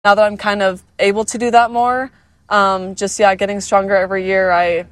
now that I'm kind of able to do that more, getting stronger every year, I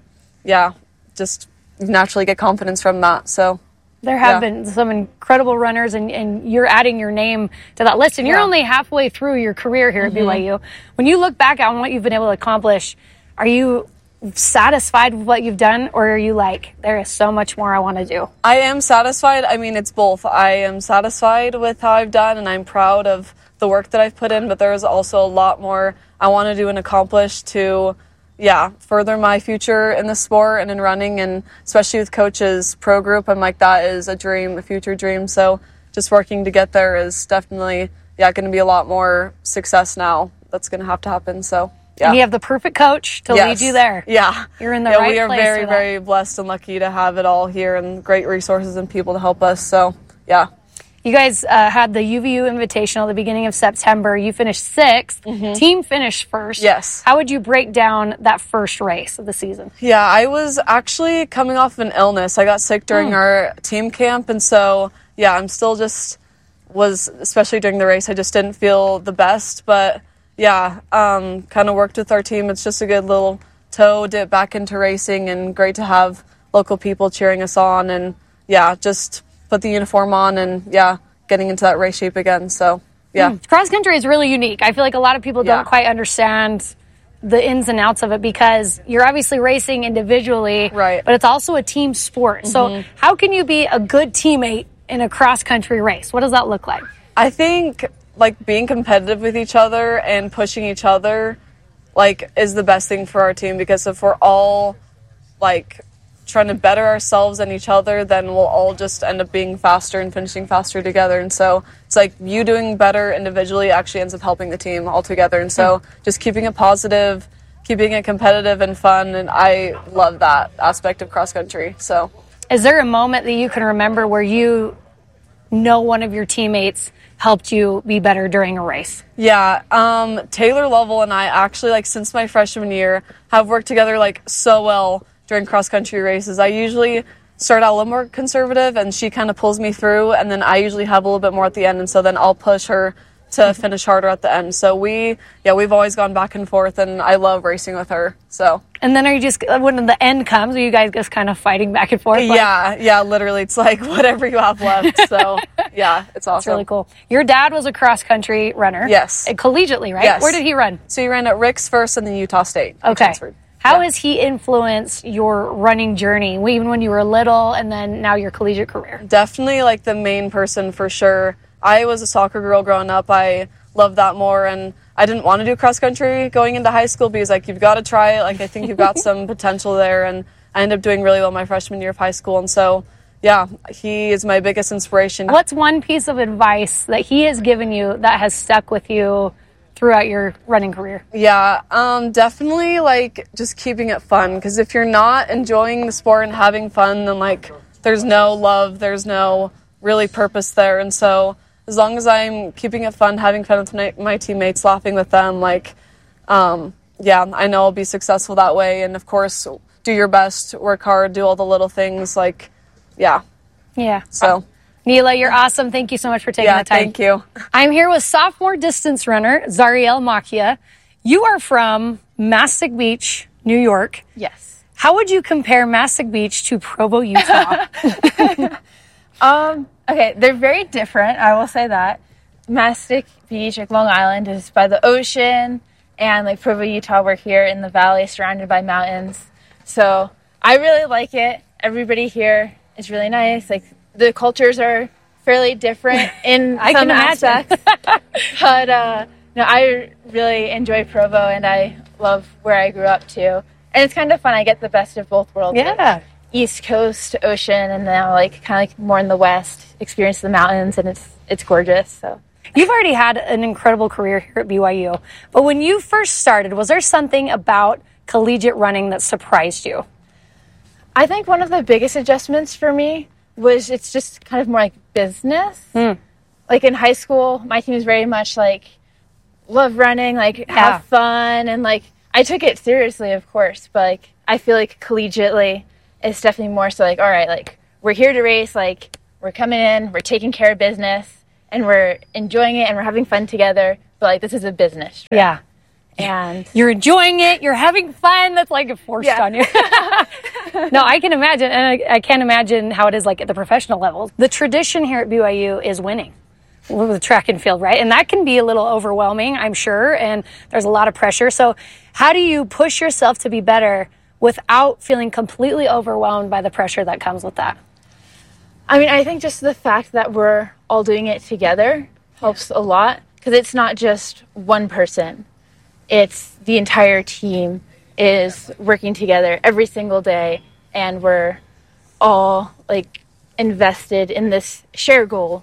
just naturally get confidence from that. So there have been some incredible runners, and you're adding your name to that list, and you're only halfway through your career here at BYU. When you look back on what you've been able to accomplish, are you satisfied with what you've done, or are you like, there is so much more I want to do? I am satisfied. I mean, it's both. I am satisfied with how I've done, and I'm proud of the work that I've put in, but there is also a lot more I want to do and accomplish to further my future in the sport and in running, and especially with coaches pro group. I'm like, that is a dream, a future dream. So just working to get there is definitely going to be a lot more success now. That's going to have to happen. So and you have the perfect coach to lead you there. Yeah, you're in the right place. We are very, very blessed and lucky to have it all here, and great resources and people to help us. So you guys had the UVU Invitational at the beginning of September. You finished 6th. Team finished 1st. Yes. How would you break down that first race of the season? Yeah, I was actually coming off of an illness. I got sick during our team camp, and so I'm still especially during the race, I just didn't feel the best. But kind of worked with our team. It's just a good little toe dip back into racing, and great to have local people cheering us on, and just put the uniform on and getting into that race shape again. So cross country is really unique. I feel like a lot of people don't quite understand the ins and outs of it, because you're obviously racing individually, right, but it's also a team sport. So how can you be a good teammate in a cross country race? What does that look like? I think like being competitive with each other and pushing each other is the best thing for our team, because if we're all trying to better ourselves and each other, then we'll all just end up being faster and finishing faster together. And so it's like you doing better individually actually ends up helping the team all together. And so just keeping it positive, keeping it competitive and fun, and I love that aspect of cross country. So is there a moment that you can remember where one of your teammates helped you be better during a race? Taylor Lovell and I actually, since my freshman year, have worked together so well during cross-country races. I usually start out a little more conservative, and she kind of pulls me through, and then I usually have a little bit more at the end, and so then I'll push her to finish harder at the end. So we've always gone back and forth, and I love racing with her. So. And then are you just, when the end comes, are you guys just kind of fighting back and forth? Literally. It's whatever you have left. So, it's awesome. It's really cool. Your dad was a cross-country runner. Yes. Collegiately, right? Yes. Where did he run? So he ran at Rick's first and then Utah State. Okay. How has he influenced your running journey, even when you were little and then now your collegiate career? Definitely the main person for sure. I was a soccer girl growing up. I loved that more, and I didn't want to do cross country going into high school because you've got to try it. I think you've got some potential there, and I ended up doing really well my freshman year of high school. And so, he is my biggest inspiration. What's one piece of advice that he has given you that has stuck with you throughout your running career? Definitely just keeping it fun, because if you're not enjoying the sport and having fun, then there's no love, there's no really purpose there. And so as long as I'm keeping it fun, having fun with my teammates, laughing with them, I know I'll be successful that way. And of course, do your best, work hard, do all the little things. So Neela, you're awesome. Thank you so much for taking the time. Thank you. I'm here with sophomore distance runner Zariel Makia. You are from Mastic Beach, New York. Yes. How would you compare Mastic Beach to Provo, Utah? Okay, they're very different, I will say that. Mastic Beach, Long Island, is by the ocean, and Provo, Utah, we're here in the valley surrounded by mountains. So I really like it. Everybody here is really nice. The cultures are fairly different in some aspects. But I really enjoy Provo, and I love where I grew up too. And it's kind of fun. I get the best of both worlds. Yeah. East Coast ocean, and now more in the West, experience the mountains, and it's gorgeous. So you've already had an incredible career here at BYU, but when you first started, was there something about collegiate running that surprised you? I think one of the biggest adjustments for me was it's just kind of more like business. In high school, my team was very much love running, have fun, and I took it seriously, of course, but I feel collegiately it's definitely more so all right, we're here to race, we're coming in, we're taking care of business, and we're enjoying it, and we're having fun together. but like this is a business trip. Yeah. And You're enjoying it. You're having fun. That's like forced on you. No, I can imagine. And I can't imagine how it is like at the professional level. The tradition here at BYU is winning with track and field, right? And that can be a little overwhelming, I'm sure. And there's a lot of pressure. So how do you push yourself to be better without feeling completely overwhelmed by the pressure that comes with that? I mean, I think just the fact that we're all doing it together helps a lot, because it's not just one person. It's the entire team is working together every single day, and we're all like invested in this shared goal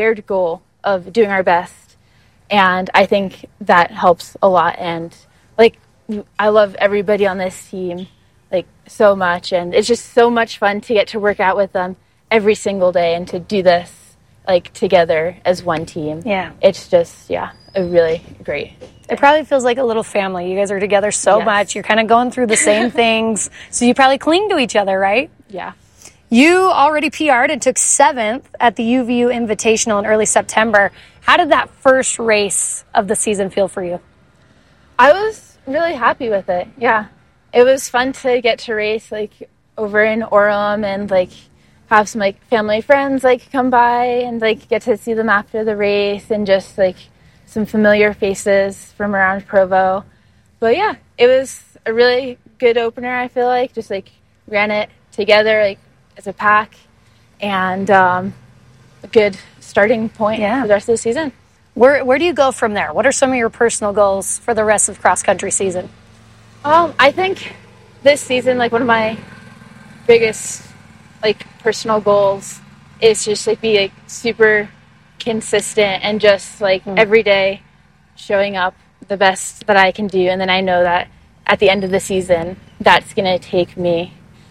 of doing our best. And I think that helps a lot. And like, I love everybody on this team like so much, and it's just so much fun to get to work out with them every single day and to do this like together as one team. Yeah. It's just, a really great. It probably feels like a little family. You guys are together so much. You're kind of going through the same things. So you probably cling to each other, right? Yeah. You already PR'd and took 7th at the UVU Invitational in early September. How did that first race of the season feel for you? I was really happy with it. Yeah. It was fun to get to race like over in Orem and like have some like family friends like come by and like get to see them after the race, and just like some familiar faces from around Provo. But yeah, it was a really good opener, I feel like. Just like ran it together like as a pack, and a good starting point for the rest of the season. Where do you go from there? What are some of your personal goals for the rest of cross country season? I think this season, like one of my biggest like personal goals is just like be like super consistent and just like every day showing up the best that I can do. And then I know that at the end of the season, that's going to take me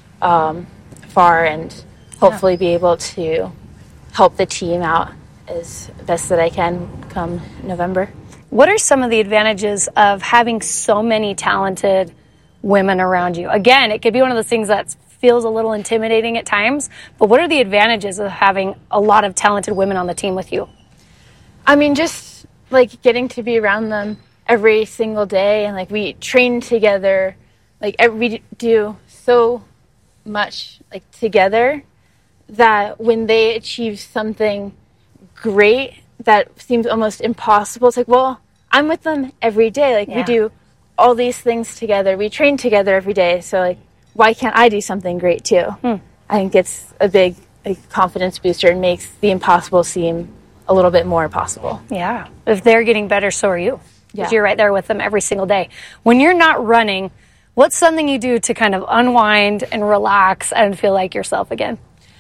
far, and hopefully be able to help the team out as best that I can come November. What are some of the advantages of having so many talented women around you? Again, it could be one of those things that feels a little intimidating at times, but what are the advantages of having a lot of talented women on the team with you? I mean, just like getting to be around them every single day, and like we train together, like we do so much like together that when they achieve something great that seems almost impossible, it's like, well, I'm with them every day. Like we do all these things together. We train together every day. So like, why can't I do something great too? I think it's a big like, confidence booster and makes the impossible seem a little bit more possible. Yeah. If they're getting better, so are you. Because you're right there with them every single day. When you're not running, what's something you do to kind of unwind and relax and feel like yourself again?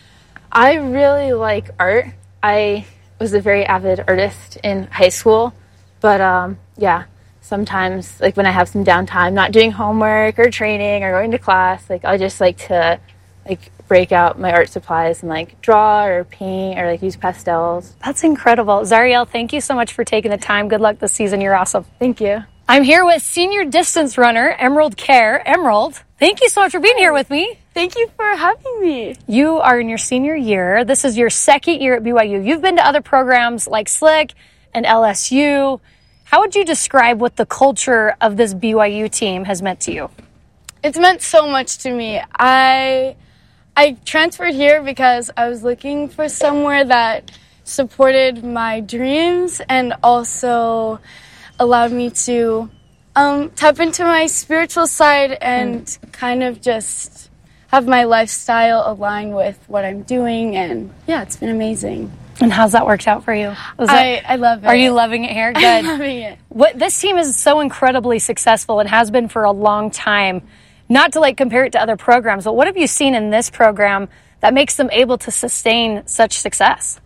I really like art. I was a very avid artist in high school, but sometimes like when I have some downtime, not doing homework or training or going to class, like I just like to like break out my art supplies and like draw or paint or like use pastels. That's incredible. Zariel, thank you so much for taking the time. Good luck this season. You're awesome. Thank you. I'm here with senior distance runner Emerald Kerr. Emerald, thank you so much for being here with me. Thank you for having me. You are in your senior year. This is your second year at BYU. You've been to other programs like SLIC and LSU. How would you describe what the culture of this BYU team has meant to you? It's meant so much to me. I transferred here because I was looking for somewhere that supported my dreams and also allowed me to tap into my spiritual side and kind of just have my lifestyle align with what I'm doing. And yeah, it's been amazing. And how's that worked out for you? I love it. Are you loving it here? Good. I'm loving it. This team is so incredibly successful and has been for a long time. Not to like compare it to other programs, but what have you seen in this program that makes them able to sustain such success?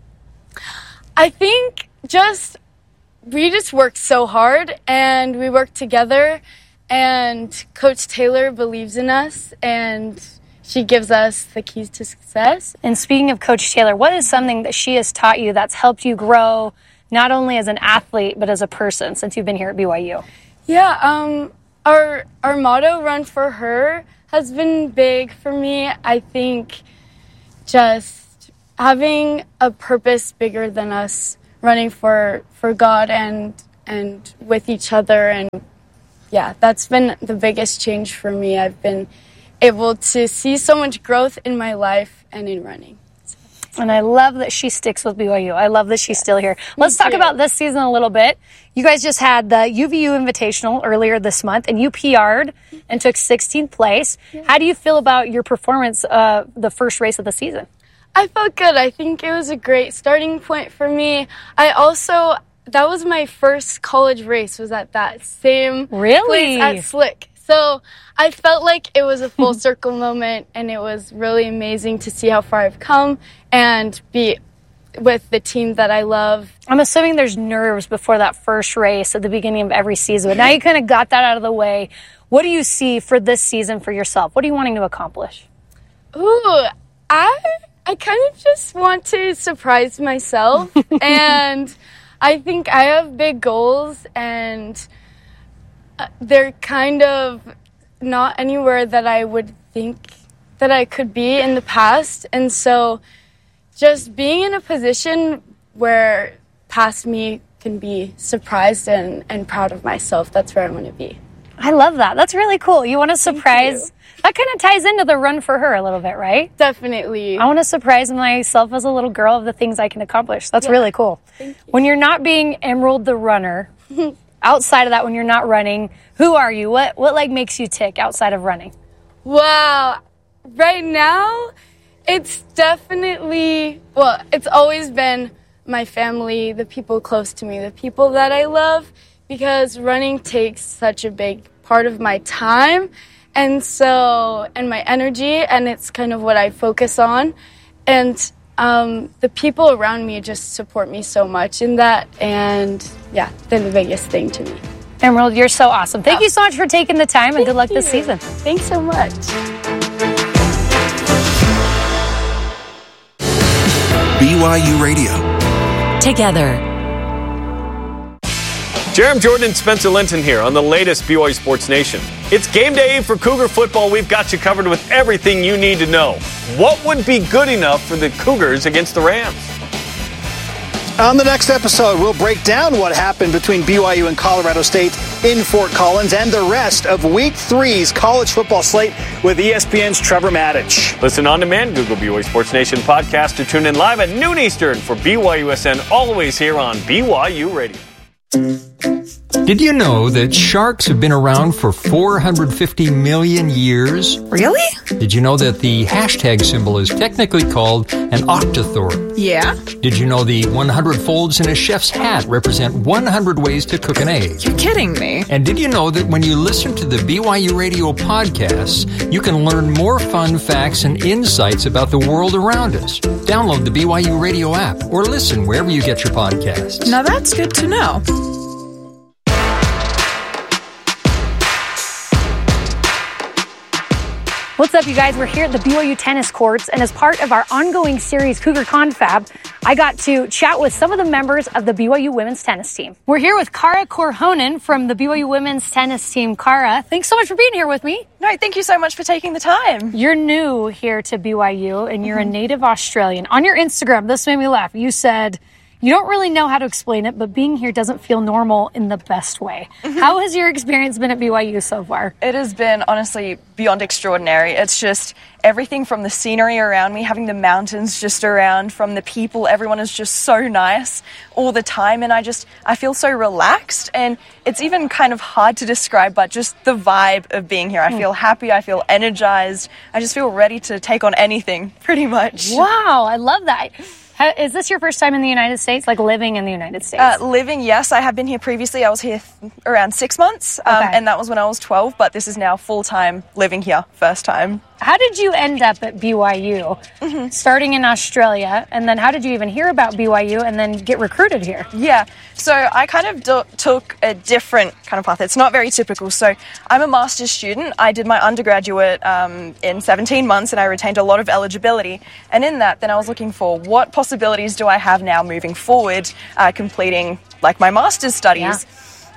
I think we just worked so hard and we worked together, and Coach Taylor believes in us and she gives us the keys to success. And speaking of Coach Taylor, what is something that she has taught you that's helped you grow not only as an athlete but as a person since you've been here at BYU? Yeah, our motto, Run for Her, has been big for me. I think just having a purpose bigger than us, running for God and and with each other. And yeah, that's been the biggest change for me. I've been able to see so much growth in my life and in running. And I love that she sticks with BYU. I love that she's still here. Let's talk about this season a little bit. You guys just had the UVU Invitational earlier this month, and you PR'd and took 16th place. Yeah. How do you feel about your performance the first race of the season? I felt good. I think it was a great starting point for me. That was my first college race, was at that same place at Slick. So I felt like it was a full circle moment, and it was really amazing to see how far I've come and be with the team that I love. I'm assuming there's nerves before that first race at the beginning of every season, but now you kind of got that out of the way. What do you see for this season for yourself? What are you wanting to accomplish? Ooh, I kind of just want to surprise myself, and I think I have big goals, and they're kind of not anywhere that I would think that I could be in the past. And so just being in a position where past me can be surprised and proud of myself, that's where I want to be. I love that. That's really cool. You want to surprise. That kind of ties into the run for her a little bit, right? Definitely. I want to surprise myself as a little girl of the things I can accomplish. That's really cool. Thank you. When you're not being Emerald the runner, outside of that, when you're not running, who are you? What like makes you tick outside of running? Wow. Right now, it's definitely, it's always been my family, the people close to me, the people that I love, because running takes such a big part of my time and my energy, and it's kind of what I focus on. And the people around me just support me so much in that, and yeah, they're the biggest thing to me. Emerald, you're so awesome. Thank you so much for taking the time, and good luck this season. Thanks so much. BYU Radio. Together. Jerem Jordan and Spencer Linton here on the latest BYU Sports Nation. It's game day for Cougar football. We've got you covered with everything you need to know. What would be good enough for the Cougars against the Rams? On the next episode, we'll break down what happened between BYU and Colorado State in Fort Collins and the rest of Week 3's college football slate with ESPN's Trevor Maddich. Listen on demand, Google BYU Sports Nation podcast, or tune in live at noon Eastern for BYUSN, always here on BYU Radio. Did you know that sharks have been around for 450 million years? Really? Did you know that the hashtag symbol is technically called an octothorpe? Yeah. Did you know the 100 folds in a chef's hat represent 100 ways to cook an egg? You're kidding me. And did you know that when you listen to the BYU Radio podcasts, you can learn more fun facts and insights about the world around us? Download the BYU Radio app or listen wherever you get your podcasts. Now that's good to know. What's up, you guys? We're here at the BYU tennis courts, and as part of our ongoing series, Cougar Confab, I got to chat with some of the members of the BYU women's tennis team. We're here with Kara Korhonen from the BYU women's tennis team. Kara, thanks so much for being here with me. No, thank you so much for taking the time. You're new here to BYU, and you're a native Australian. On your Instagram, this made me laugh. You said you don't really know how to explain it, but being here doesn't feel normal in the best way. How has your experience been at BYU so far? It has been, honestly, beyond extraordinary. It's just everything from the scenery around me, having the mountains just around, from the people. Everyone is just so nice all the time, and I feel so relaxed, and it's even kind of hard to describe, but just the vibe of being here. I feel happy, I feel energized, I just feel ready to take on anything, pretty much. Wow, I love that. Is this your first time in the United States, like living in the United States? Living, yes. I have been here previously. I was here around 6 months, and that was when I was 12, but this is now full-time living here, first time. How did you end up at BYU, starting in Australia, and then how did you even hear about BYU and then get recruited here? Yeah, so I kind of took a different kind of path. It's not very typical. So I'm a master's student. I did my undergraduate in 17 months, and I retained a lot of eligibility. And in that, then I was looking for what possibilities do I have now moving forward, completing like my master's studies.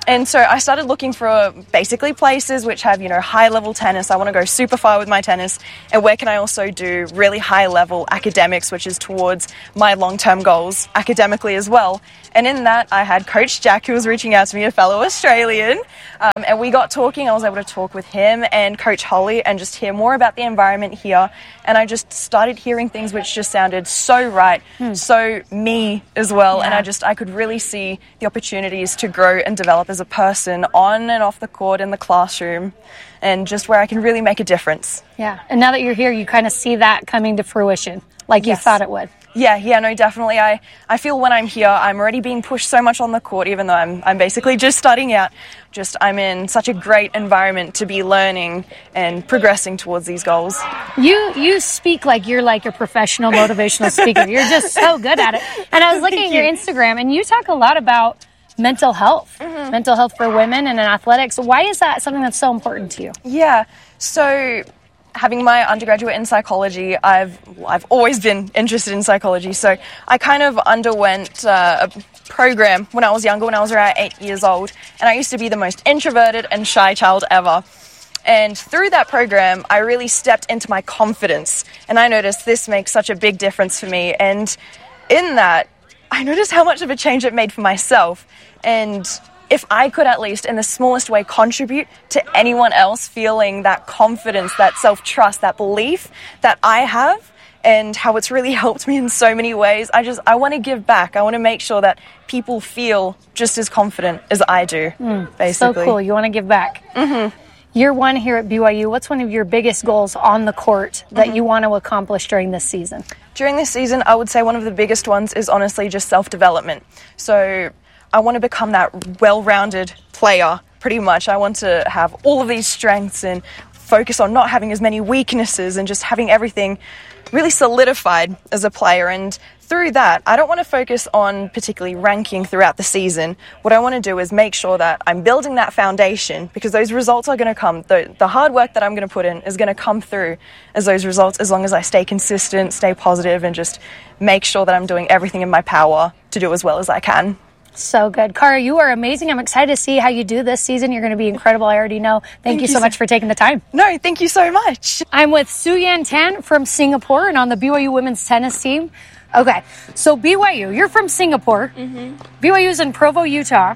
And so I started looking for basically places which have, high-level tennis. I want to go super far with my tennis. And where can I also do really high-level academics, which is towards my long-term goals academically as well. And in that, I had Coach Jack, who was reaching out to me, a fellow Australian. And we got talking. I was able to talk with him and Coach Holly and just hear more about the environment here. And I just started hearing things which just sounded so right, so me as well. Yeah. And I could really see the opportunities to grow and develop as a person on and off the court, in the classroom, and just where I can really make a difference. Yeah. And now that you're here, you kind of see that coming to fruition like you thought it would. Yeah, no, definitely. I feel when I'm here, I'm already being pushed so much on the court, even though I'm basically just starting out. I'm in such a great environment to be learning and progressing towards these goals. You speak like you're like a professional motivational speaker. You're just so good at it. And I was looking at your Instagram, and you talk a lot about mental health for women and in athletics. Why is that something that's so important to you? Yeah, so having my undergraduate in psychology, I've always been interested in psychology. So I kind of underwent a program when I was younger, when I was around 8 years old. And I used to be the most introverted and shy child ever. And through that program, I really stepped into my confidence. And I noticed this makes such a big difference for me. And in that, I noticed how much of a change it made for myself. And if I could at least in the smallest way contribute to anyone else feeling that confidence, that self-trust, that belief that I have, and how it's really helped me in so many ways, I want to give back. I want to make sure that people feel just as confident as I do, basically. So cool. You want to give back. Mm-hmm. Year one here at BYU, what's one of your biggest goals on the court that you want to accomplish during this season? During this season, I would say one of the biggest ones is honestly just self-development. So I want to become that well-rounded player, pretty much. I want to have all of these strengths and focus on not having as many weaknesses and just having everything really solidified as a player. And through that, I don't want to focus on particularly ranking throughout the season. What I want to do is make sure that I'm building that foundation, because those results are going to come. The hard work that I'm going to put in is going to come through as those results, as long as I stay consistent, stay positive, and just make sure that I'm doing everything in my power to do as well as I can. So good. Cara, you are amazing. I'm excited to see how you do this season. You're going to be incredible. I already know. Thank you so much for taking the time. No, thank you so much. I'm with Suyan Tan from Singapore and on the BYU women's tennis team. Okay, so BYU, you're from Singapore. BYU's in Provo, Utah.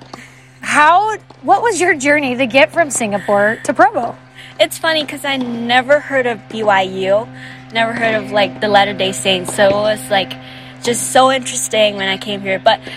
What was your journey to get from Singapore to Provo? It's funny because I never heard of BYU, never heard of like the Latter-day Saints. So it was like just so interesting when I came here. But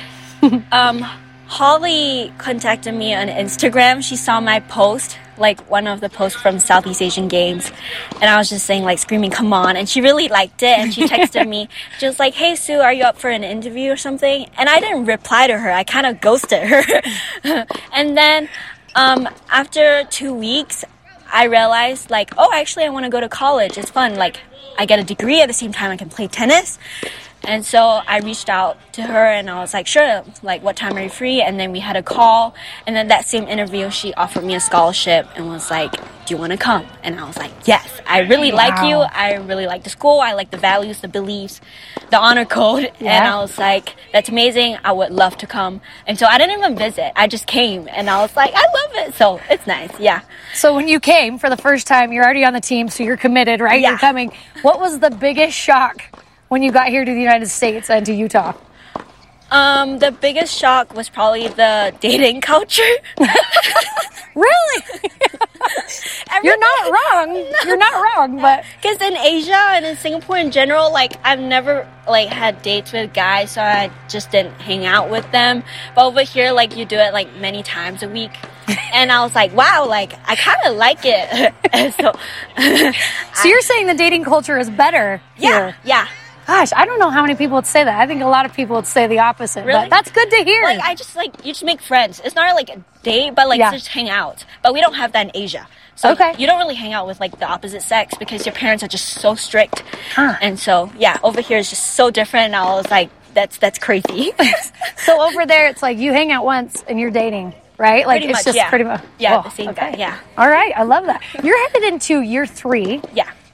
Holly contacted me on Instagram. She saw my post, like one of the posts from Southeast Asian Games, and I was just saying, like, screaming, "Come on!" And she really liked it, and she texted me. She was like, "Hey Sue, are you up for an interview or something?" And I didn't reply to her. I kind of ghosted her. And then after 2 weeks, I realized, like, oh, actually, I want to go to college. It's fun. Like, I get a degree at the same time I can play tennis. And so I reached out to her and I was like, sure, like, what time are you free? And then we had a call. And then that same interview, she offered me a scholarship and was like, do you want to come? And I was like, yes, I really like you. I really like the school. I like the values, the beliefs, the honor code. Yeah. And I was like, that's amazing. I would love to come. And so I didn't even visit. I just came and I was like, I love it. So it's nice. Yeah. So when you came for the first time, you're already on the team. So you're committed, right? Yeah. You're coming. What was the biggest shock when you got here to the United States and to Utah? The biggest shock was probably the dating culture. Really? You're not wrong. No. You're not wrong, but because in Asia and in Singapore in general, like, I've never like had dates with guys, so I just didn't hang out with them. But over here, like, you do it like many times a week. And I was like, wow, like, I kind of like it. So you're saying the dating culture is better here? Yeah. Gosh, I don't know how many people would say that. I think a lot of people would say the opposite. Really? But that's good to hear. Like, you just make friends. It's not like a date, but like just hang out. But we don't have that in Asia. So you don't really hang out with like the opposite sex because your parents are just so strict. And so, yeah, over here is just so different. And I was like, that's crazy. So over there, it's like you hang out once and you're dating, right? Like, pretty much. Yeah, the same guy. Yeah. All right. I love that. You're headed into year 3. Yeah.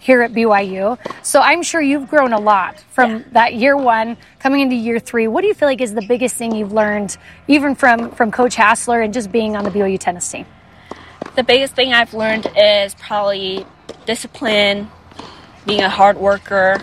here at BYU. So I'm sure you've grown a lot from that year one coming into year three. What do you feel like is the biggest thing you've learned, even from Coach Hassler and just being on the BYU tennis team? The biggest thing I've learned is probably discipline, being a hard worker,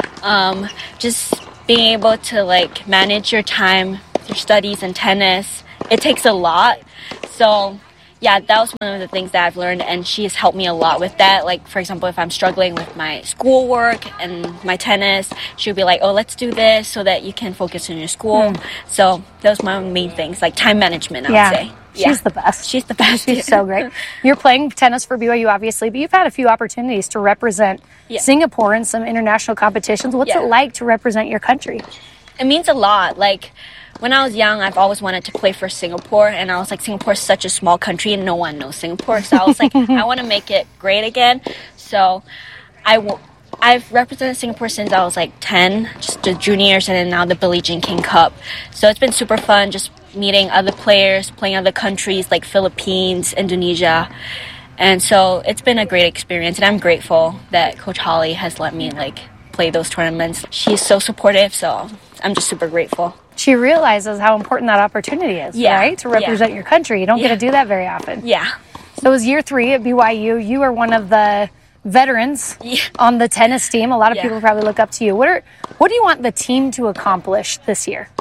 just being able to like manage your time, your studies and tennis. It takes a lot. So yeah, that was one of the things that I've learned, and she has helped me a lot with that. Like, for example, if I'm struggling with my schoolwork and my tennis, she'll be like, oh, let's do this so that you can focus on your school. So those are my main things, like time management, I would say. She's the best. She's the best. She's so great. You're playing tennis for BYU, obviously, but you've had a few opportunities to represent Singapore in some international competitions. What's it like to represent your country? It means a lot. Like, when I was young, I've always wanted to play for Singapore, and I was like, Singapore is such a small country, and no one knows Singapore. So I was like, I want to make it great again. So I've represented Singapore since I was like 10, just the juniors, and then now the Billie Jean King Cup. So it's been super fun just meeting other players, playing other countries like Philippines, Indonesia. And so it's been a great experience, and I'm grateful that Coach Holly has let me like play those tournaments. She's so supportive, so I'm just super grateful. She realizes how important that opportunity is, right? To represent your country. You don't get to do that very often. Yeah. So it was year 3 at BYU. You are one of the veterans on the tennis team. A lot of people probably look up to you. What do you want the team to accomplish this year?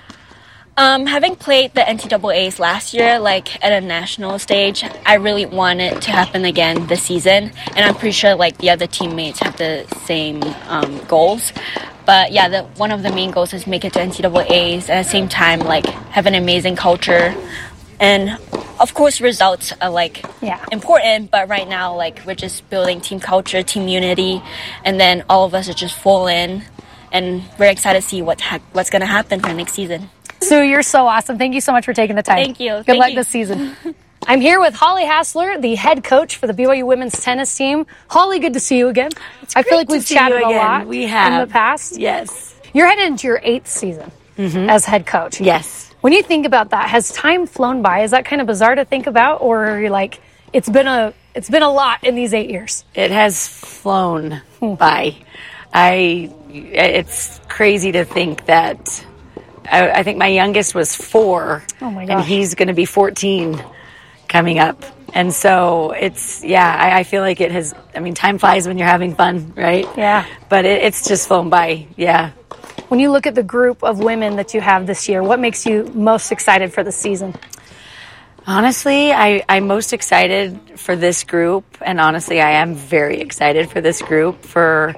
Having played the NCAAs last year, like at a national stage, I really want it to happen again this season. And I'm pretty sure like the other teammates have the same goals. But yeah, one of the main goals is make it to NCAAs, and at the same time, like have an amazing culture. And of course, results are like important, but right now, like we're just building team culture, team unity, and then all of us are just full in, and we're excited to see what's going to happen for next season. Sue, you're so awesome. Thank you so much for taking the time. Thank you. Good luck this season. I'm here with Holly Hassler, the head coach for the BYU women's tennis team. Holly, good to see you again. I feel like we've chatted a lot we have. in the past. Yes. You're headed into your 8th season as head coach. Yes. When you think about that, has time flown by? Is that kind of bizarre to think about, or are you like, it's been a lot in these 8 years? It has flown by. It's crazy to think that I think my youngest was 4. Oh my gosh. And he's going to be 14 coming up. And so I feel like it has, time flies when you're having fun, right? Yeah. But it's just flown by, yeah. When you look at the group of women that you have this year, what makes you most excited for the season? Honestly, I'm most excited for this group, and honestly, I am very excited for this group for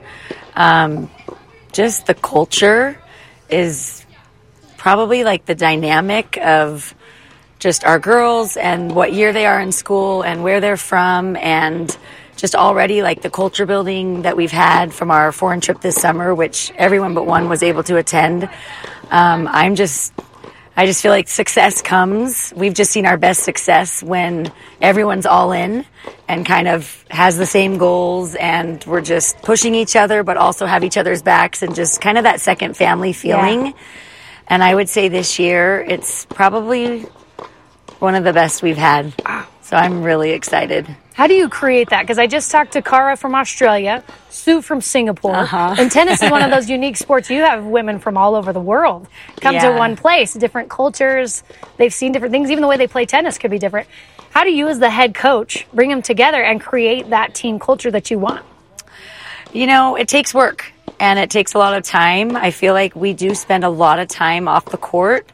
just the culture is probably like the dynamic of just our girls and what year they are in school and where they're from, and just already like the culture building that we've had from our foreign trip this summer, which everyone but one was able to attend. I just feel like success comes. We've just seen our best success when everyone's all in and kind of has the same goals, and we're just pushing each other but also have each other's backs, and just kind of that second family feeling. Yeah. And I would say this year it's probably one of the best we've had. So I'm really excited. How do you create that? Because I just talked to Cara from Australia, Sue from Singapore, and tennis is one of those unique sports. You have women from all over the world come to one place, different cultures. They've seen different things. Even the way they play tennis could be different. How do you, as the head coach, bring them together and create that team culture that you want? You know, it takes work and it takes a lot of time. I feel like we do spend a lot of time off the court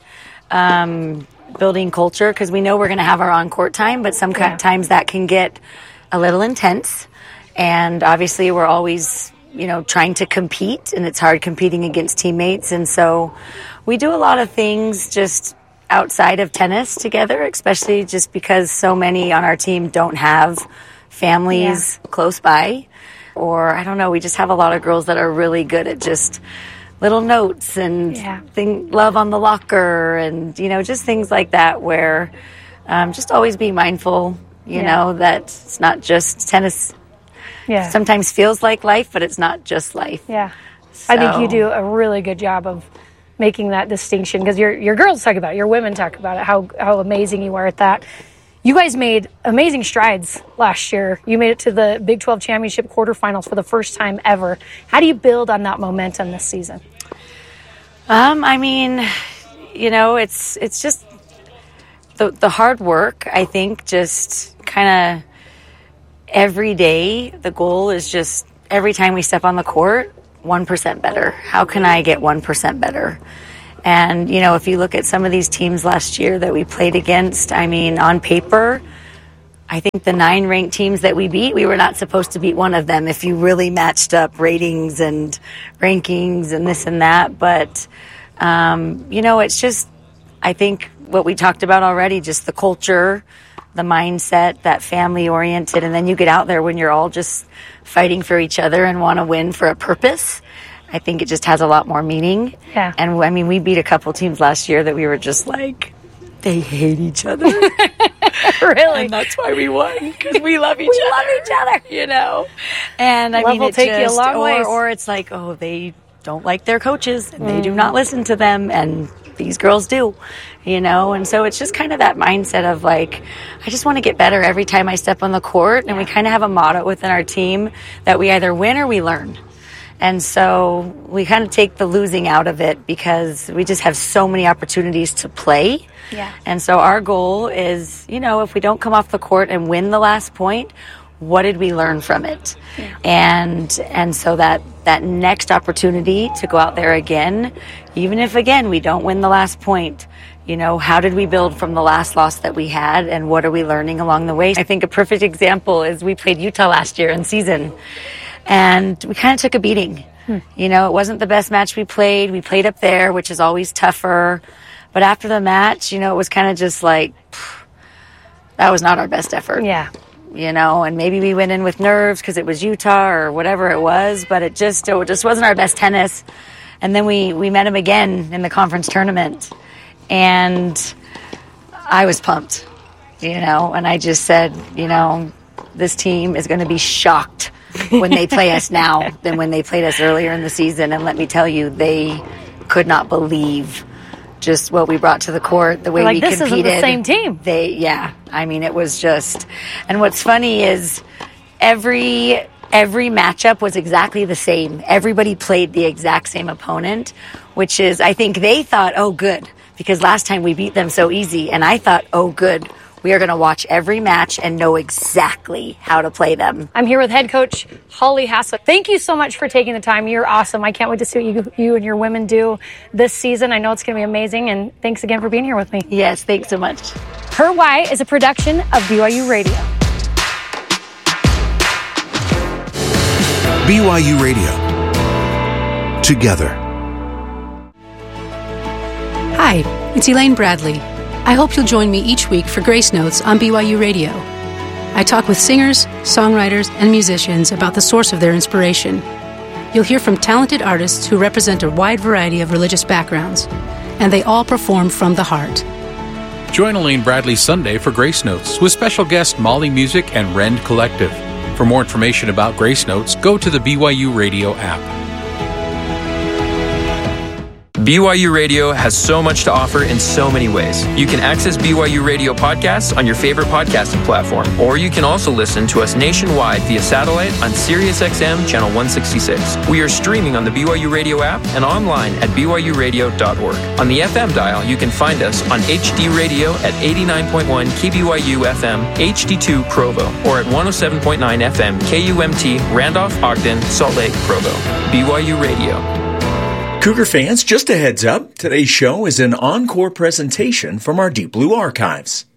building culture, because we know we're going to have our on-court time, but sometimes that can get a little intense. And obviously we're always, trying to compete, and it's hard competing against teammates. And so we do a lot of things just outside of tennis together, especially just because so many on our team don't have families close by. Or, I don't know, we just have a lot of girls that are really good at just little notes and love on the locker, and just things like that, where just always be mindful that it's not just tennis. Sometimes feels like life, but it's not just life. So. I think you do a really good job of making that distinction, because your girls talk about it, your women talk about it, how amazing you are at that. You guys made amazing strides last year. You made it to the Big 12 Championship quarterfinals for the first time ever. How do you build on that momentum this season? I mean, you know, it's just the hard work, I think, just kind of every day. The goal is just every time we step on the court, 1% better. How can I get 1% better? And, you know, if you look at some of these teams last year that we played against, I mean, on paper, I think the 9 ranked teams that we beat, we were not supposed to beat one of them if you really matched up ratings and rankings and this and that. But, you know, it's just, I think what we talked about already, just the culture, the mindset, that family oriented. And then you get out there when you're all just fighting for each other and want to win for a purpose. I think it just has a lot more meaning. Yeah. And I mean, we beat a couple teams last year that we were just like, they hate each other. Really? And that's why we won, because we love each other. We love each other. You know? And I Love mean, will it take you a just, long ways. or it's like, oh, they don't like their coaches and they do not listen to them, and these girls do, you know? And so it's just kind of that mindset of like, I just want to get better every time I step on the court. And we kind of have a motto within our team that we either win or we learn. And so we kind of take the losing out of it because we just have so many opportunities to play. Yeah. And so our goal is, you know, if we don't come off the court and win the last point, what did we learn from it? Yeah. And so that next opportunity to go out there again, even if again we don't win the last point, you know, how did we build from the last loss that we had, and what are we learning along the way? I think a perfect example is we played Utah last year in season. And we kind of took a beating. You know, it wasn't the best match we played. We played up there, which is always tougher. But after the match, you know, it was kind of just like, that was not our best effort. Yeah. You know, and maybe we went in with nerves because it was Utah or whatever it was, but it just wasn't our best tennis. And then we met them again in the conference tournament. And I was pumped, you know, and I just said, you know, this team is going to be shocked when they play us now than when they played us earlier in the season. And let me tell you, they could not believe just what we brought to the court, the way we competed. This isn't the same team. I mean, it was just, and what's funny is every matchup was exactly the same. Everybody played the exact same opponent, which is, I think they thought, oh, good, because last time we beat them so easy. And I thought, oh, good, we are going to watch every match and know exactly how to play them. I'm here with head coach Holly Haslett. Thank you so much for taking the time. You're awesome. I can't wait to see what you and your women do this season. I know it's going to be amazing, and thanks again for being here with me. Yes, thanks so much. Her Why is a production of BYU Radio. BYU Radio. Together. Hi, it's Elaine Bradley. I hope you'll join me each week for Grace Notes on BYU Radio. I talk with singers, songwriters, and musicians about the source of their inspiration. You'll hear from talented artists who represent a wide variety of religious backgrounds, and they all perform from the heart. Join Elaine Bradley Sunday for Grace Notes with special guest Molly Music and Rend Collective. For more information about Grace Notes, go to the BYU Radio app. BYU Radio has so much to offer in so many ways. You can access BYU Radio podcasts on your favorite podcasting platform, or you can also listen to us nationwide via satellite on SiriusXM Channel 166. We are streaming on the BYU Radio app and online at BYURadio.org. On the FM dial, you can find us on HD Radio at 89.1 KBYU FM, HD2 Provo, or at 107.9 FM KUMT Randolph, Ogden, Salt Lake, Provo. BYU Radio. Cougar fans, just a heads up, today's show is an encore presentation from our Deep Blue Archives.